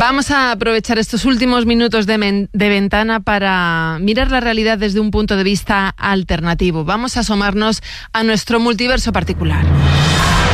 Vamos a aprovechar estos últimos minutos de ventana para mirar la realidad desde un punto de vista alternativo. Vamos a asomarnos a nuestro multiverso particular.